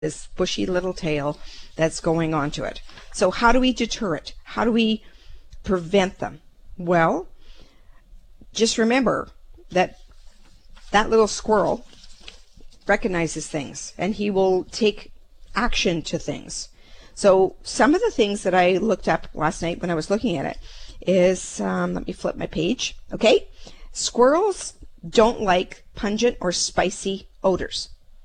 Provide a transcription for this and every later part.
this bushy little tail that's going onto it. So how do we deter it? How do we prevent them? Well, just remember that that little squirrel recognizes things and he will take action to things. So some of the things that I looked up last night when I was looking at it is, let me flip my page. Okay, squirrels don't like pungent or spicy odors.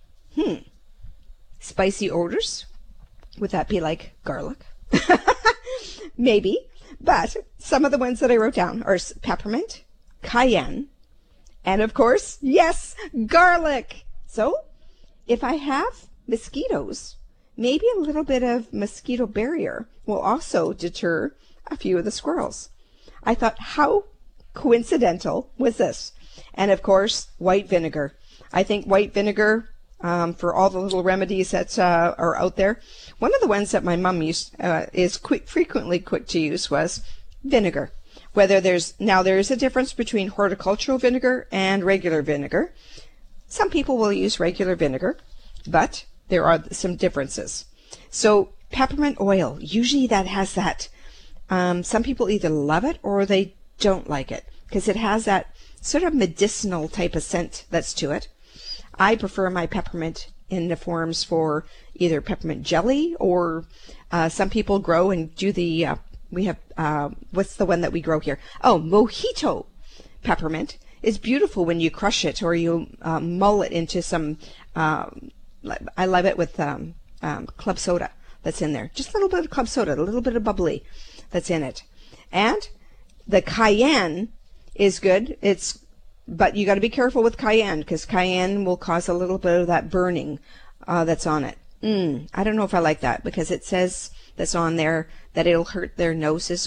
Spicy odors? Would that be like garlic? Maybe. But some of the ones that I wrote down are peppermint, cayenne, and of course, yes, garlic. So if I have mosquitoes, maybe a little bit of mosquito barrier will also deter a few of the squirrels. I thought, how coincidental was this? And of course, white vinegar. I think white vinegar, for all the little remedies that are out there, one of the ones that my mom used is frequently quick to use was vinegar. Whether there is a difference between horticultural vinegar and regular vinegar. Some people will use regular vinegar, but there are some differences. So peppermint oil, usually that has that. Some people either love it or they don't like it because it has that sort of medicinal type of scent that's to it. I prefer my peppermint in the forms for either peppermint jelly or some people grow and do the, we have, what's the one that we grow here? Oh, mojito peppermint is beautiful when you crush it or you mull it into some, I love it with club soda that's in there. Just a little bit of club soda, a little bit of bubbly that's in it. And the cayenne is good. But you got to be careful with cayenne because cayenne will cause a little bit of that burning that's on it. I don't know if I like that because it says that's on there that it'll hurt their noses